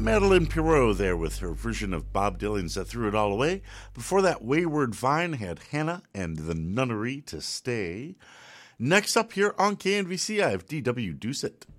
Madeline Perot there with her version of Bob Dylan's Threw It All Away. Before that, Wayward Vine had Hannah and the Nunnery to Stay. Next up here on KNVC, I have D.W. Doucet.